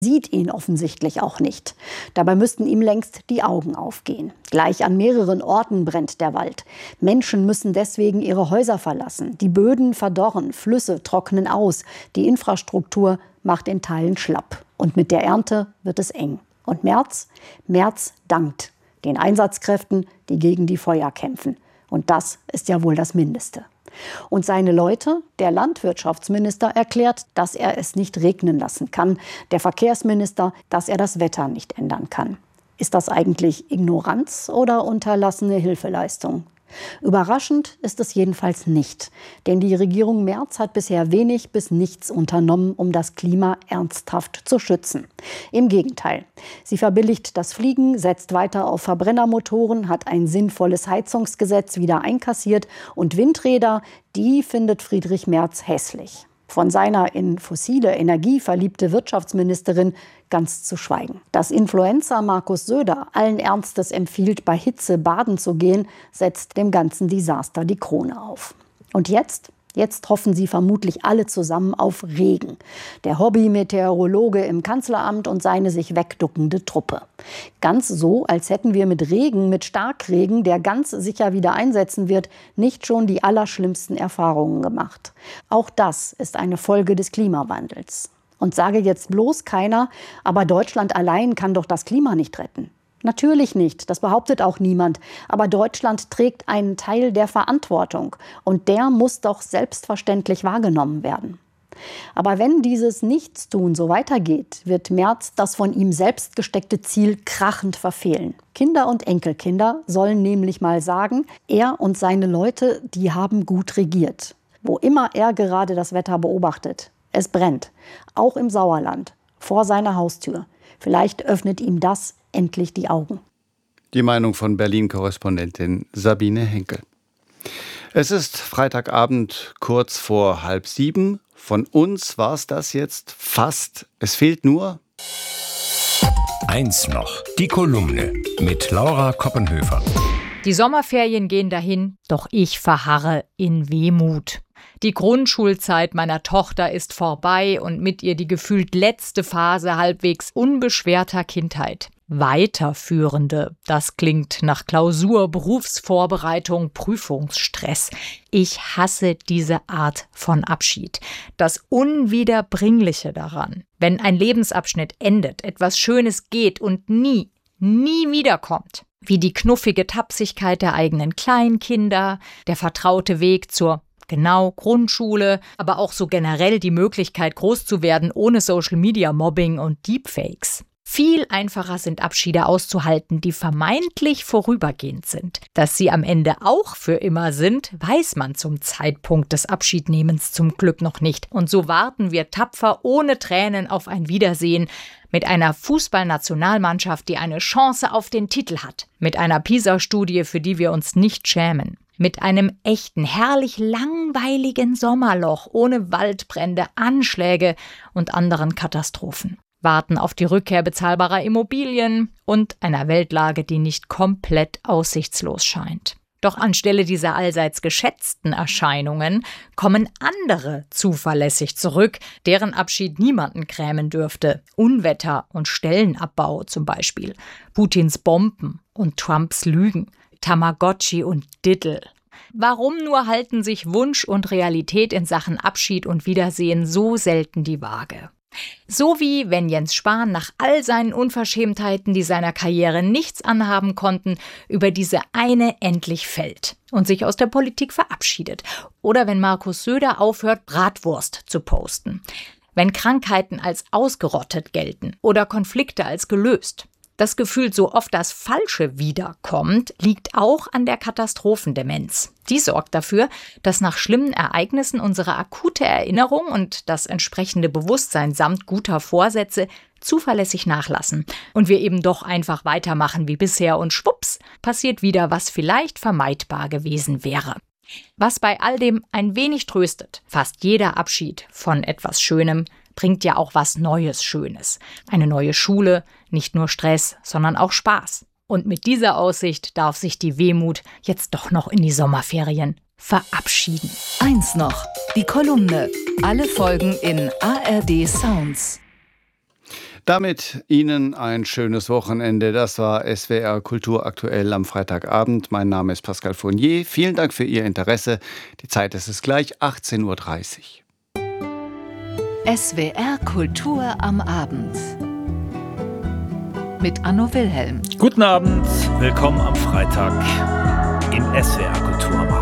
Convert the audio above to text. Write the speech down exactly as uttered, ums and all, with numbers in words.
sieht ihn offensichtlich auch nicht. Dabei müssten ihm längst die Augen aufgehen. Gleich an mehreren Orten brennt der Wald. Menschen müssen deswegen ihre Häuser verlassen. Die Böden verdorren, Flüsse trocknen aus. Die Infrastruktur macht in Teilen schlapp. Und mit der Ernte wird es eng. Und Merz? Merz dankt den Einsatzkräften, die gegen die Feuer kämpfen. Und das ist ja wohl das Mindeste. Und seine Leute, der Landwirtschaftsminister, erklärt, dass er es nicht regnen lassen kann. Der Verkehrsminister, dass er das Wetter nicht ändern kann. Ist das eigentlich Ignoranz oder unterlassene Hilfeleistung? Überraschend ist es jedenfalls nicht. Denn die Regierung Merz hat bisher wenig bis nichts unternommen, um das Klima ernsthaft zu schützen. Im Gegenteil. Sie verbilligt das Fliegen, setzt weiter auf Verbrennermotoren, hat ein sinnvolles Heizungsgesetz wieder einkassiert und Windräder, die findet Friedrich Merz hässlich. Von seiner in fossile Energie verliebte Wirtschaftsministerin ganz zu schweigen. Dass Influencer Markus Söder allen Ernstes empfiehlt, bei Hitze baden zu gehen, setzt dem ganzen Desaster die Krone auf. Und jetzt? Jetzt hoffen sie vermutlich alle zusammen auf Regen. Der Hobby-Meteorologe im Kanzleramt und seine sich wegduckende Truppe. Ganz so, als hätten wir mit Regen, mit Starkregen, der ganz sicher wieder einsetzen wird, nicht schon die allerschlimmsten Erfahrungen gemacht. Auch das ist eine Folge des Klimawandels. Und sage jetzt bloß keiner, aber Deutschland allein kann doch das Klima nicht retten. Natürlich nicht, das behauptet auch niemand. Aber Deutschland trägt einen Teil der Verantwortung. Und der muss doch selbstverständlich wahrgenommen werden. Aber wenn dieses Nichtstun so weitergeht, wird Merz das von ihm selbst gesteckte Ziel krachend verfehlen. Kinder und Enkelkinder sollen nämlich mal sagen, er und seine Leute, die haben gut regiert. Wo immer er gerade das Wetter beobachtet. Es brennt, auch im Sauerland, vor seiner Haustür. Vielleicht öffnet ihm das endlich die Augen. Die Meinung von Berlin-Korrespondentin Sabine Henkel. Es ist Freitagabend, kurz vor halb sieben. Von uns war es das jetzt fast. Es fehlt nur eins noch, die Kolumne mit Laura Koppenhöfer. Die Sommerferien gehen dahin, doch ich verharre in Wehmut. Die Grundschulzeit meiner Tochter ist vorbei und mit ihr die gefühlt letzte Phase halbwegs unbeschwerter Kindheit. Weiterführende, das klingt nach Klausur, Berufsvorbereitung, Prüfungsstress. Ich hasse diese Art von Abschied. Das Unwiederbringliche daran, wenn ein Lebensabschnitt endet, etwas Schönes geht und nie, nie wiederkommt. Wie die knuffige Tapsigkeit der eigenen Kleinkinder, der vertraute Weg zur Genau, Grundschule, aber auch so generell die Möglichkeit, groß zu werden ohne Social-Media-Mobbing und Deepfakes. Viel einfacher sind Abschiede auszuhalten, die vermeintlich vorübergehend sind. Dass sie am Ende auch für immer sind, weiß man zum Zeitpunkt des Abschiednehmens zum Glück noch nicht. Und so warten wir tapfer ohne Tränen auf ein Wiedersehen mit einer Fußballnationalmannschaft, die eine Chance auf den Titel hat. Mit einer PISA-Studie, für die wir uns nicht schämen. Mit einem echten, herrlich langweiligen Sommerloch ohne Waldbrände, Anschläge und anderen Katastrophen. Warten auf die Rückkehr bezahlbarer Immobilien und einer Weltlage, die nicht komplett aussichtslos scheint. Doch anstelle dieser allseits geschätzten Erscheinungen kommen andere zuverlässig zurück, deren Abschied niemanden grämen dürfte. Unwetter und Stellenabbau zum Beispiel, Putins Bomben und Trumps Lügen. Tamagotchi und Diddle. Warum nur halten sich Wunsch und Realität in Sachen Abschied und Wiedersehen so selten die Waage? So wie wenn Jens Spahn nach all seinen Unverschämtheiten, die seiner Karriere nichts anhaben konnten, über diese eine endlich fällt und sich aus der Politik verabschiedet. Oder wenn Markus Söder aufhört, Bratwurst zu posten. Wenn Krankheiten als ausgerottet gelten oder Konflikte als gelöst. Das Gefühl, so oft das Falsche wiederkommt, liegt auch an der Katastrophendemenz. Die sorgt dafür, dass nach schlimmen Ereignissen unsere akute Erinnerung und das entsprechende Bewusstsein samt guter Vorsätze zuverlässig nachlassen und wir eben doch einfach weitermachen wie bisher und schwupps, passiert wieder, was vielleicht vermeidbar gewesen wäre. Was bei all dem ein wenig tröstet, fast jeder Abschied von etwas Schönem bringt ja auch was Neues Schönes. Eine neue Schule, nicht nur Stress, sondern auch Spaß. Und mit dieser Aussicht darf sich die Wehmut jetzt doch noch in die Sommerferien verabschieden. Eins noch, die Kolumne. Alle Folgen in A R D Sounds. Damit Ihnen ein schönes Wochenende. Das war S W R Kultur aktuell am Freitagabend. Mein Name ist Pascal Fournier. Vielen Dank für Ihr Interesse. Die Zeit ist es gleich, achtzehn Uhr dreißig. S W R Kultur am Abend mit Anno Wilhelm. Guten Abend, willkommen am Freitag im S W R Kultur am Abend.